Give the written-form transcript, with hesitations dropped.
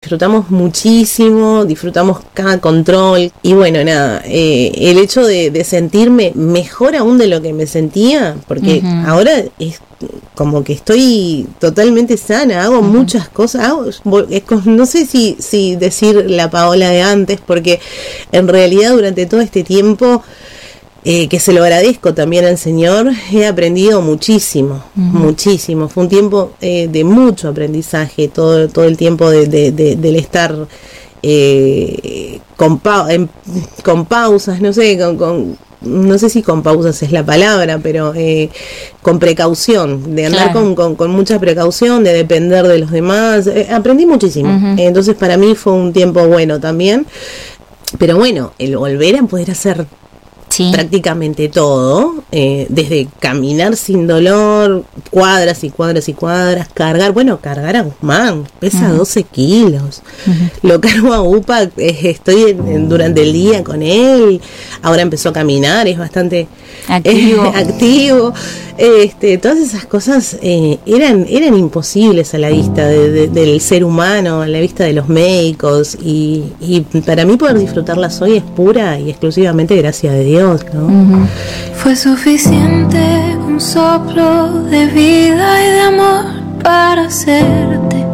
disfrutamos muchísimo, disfrutamos cada control y bueno, nada, el hecho de sentirme mejor aún de lo que me sentía, porque ahora es como que estoy totalmente sana, hago muchas cosas, no sé si decir la Paola de antes, porque en realidad durante todo este tiempo, que se lo agradezco también al Señor, he aprendido muchísimo, muchísimo. Fue un tiempo de mucho aprendizaje, todo el tiempo del estar con pausas, no sé, no sé si con pausas es la palabra, pero con precaución, de andar con mucha precaución, de depender de los demás. Aprendí muchísimo. Entonces para mí fue un tiempo bueno también. Pero bueno, el volver a poder hacer prácticamente todo, desde caminar sin dolor, cuadras y cuadras y cuadras, cargar a Guzmán, pesa 12 kilos, lo cargo a UPA, estoy durante el día con él, ahora empezó a caminar, es bastante activo. Todas esas cosas eran imposibles a la vista del ser humano, a la vista de los médicos, y para mí poder disfrutarlas hoy es pura y exclusivamente gracias a Dios, ¿no? Fue suficiente un soplo de vida y de amor para hacerte